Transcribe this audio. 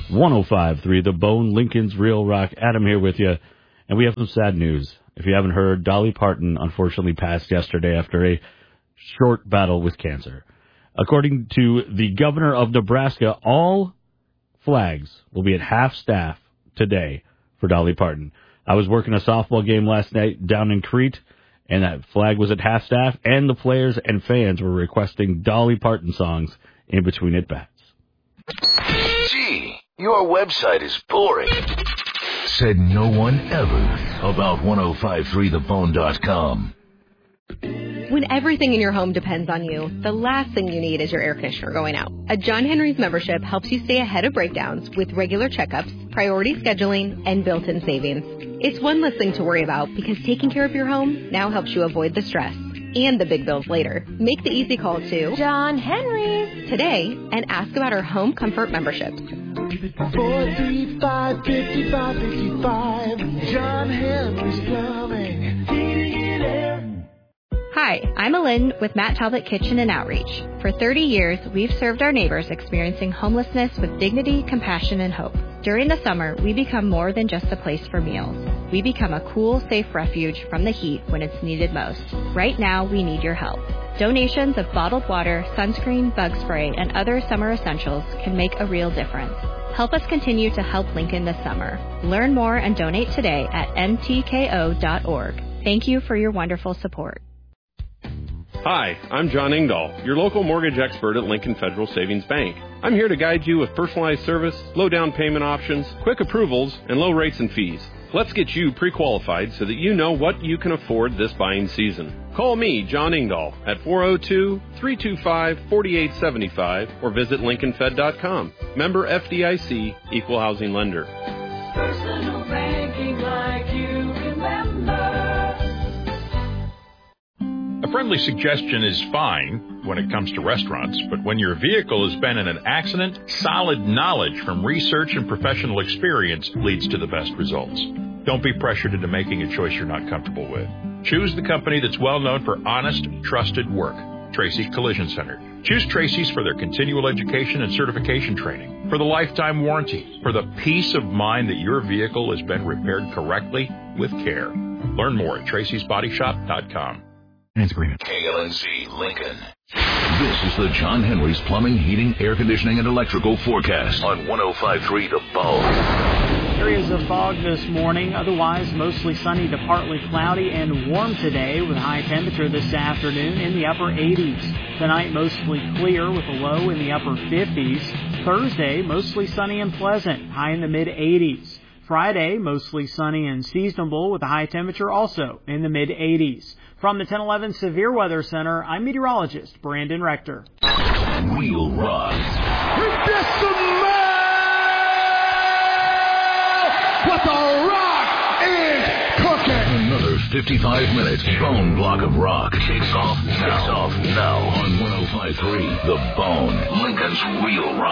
105.3 The Bone, Lincoln's Real Rock. Adam here with you. And we have some sad news. If you haven't heard, Dolly Parton unfortunately passed yesterday after a short battle with cancer. According to the governor of Nebraska, all flags will be at half-staff today for Dolly Parton. I was working a softball game last night down in Crete, and that flag was at half-staff, and the players and fans were requesting Dolly Parton songs in between at-bats. Gee, your website is boring. Said no one ever about 1053thebone.com. When everything in your home depends on you, the last thing you need is your air conditioner going out. A John Henry's membership helps you stay ahead of breakdowns with regular checkups, priority scheduling, and built-in savings. It's one less thing to worry about because taking care of your home now helps you avoid the stress and the big bills later. Make the easy call to John Henry's today and ask about our home comfort memberships. 435-5555, John Henry's Plumbing, Heating and Air. Hi, I'm Alin with Matt Talbot Kitchen and Outreach. For 30 years, we've served our neighbors experiencing homelessness with dignity, compassion, and hope. During the summer, we become more than just a place for meals. We become a cool, safe refuge from the heat when it's needed most. Right now, we need your help. Donations of bottled water, sunscreen, bug spray, and other summer essentials can make a real difference. Help us continue to help Lincoln this summer. Learn more and donate today at mtko.org. Thank you for your wonderful support. Hi, I'm John Engdahl, your local mortgage expert at Lincoln Federal Savings Bank. I'm here to guide you with personalized service, low down payment options, quick approvals, and low rates and fees. Let's get you pre-qualified so that you know what you can afford this buying season. Call me, John Engdahl, at 402-325-4875 or visit LincolnFed.com. Member FDIC, Equal Housing Lender. Personal banking like you remember. A friendly suggestion is fine when it comes to restaurants, but when your vehicle has been in an accident, solid knowledge from research and professional experience leads to the best results. Don't be pressured into making a choice you're not comfortable with. Choose the company that's well known for honest, trusted work, Tracy's Collision Center. Choose Tracy's for their continual education and certification training, for the lifetime warranty, for the peace of mind that your vehicle has been repaired correctly with care. Learn more at tracysbodyshop.com. Agreement. KLNZ Lincoln. This is the John Henry's Plumbing, Heating, Air Conditioning, and Electrical Forecast on 105.3 The Bone. Areas of fog this morning, otherwise mostly sunny to partly cloudy and warm today with a high temperature this afternoon in the upper 80s. Tonight mostly clear with a low in the upper 50s. Thursday mostly sunny and pleasant, high in the mid 80s. Friday mostly sunny and seasonable with a high temperature also in the mid 80s. From the 1011 Severe Weather Center, I'm meteorologist Brandon Rector. Real Rock. What the Rock is cooking. Another 55 minutes bone block of rock kicks off now on 105.3 The Bone, Lincoln's Real Rock.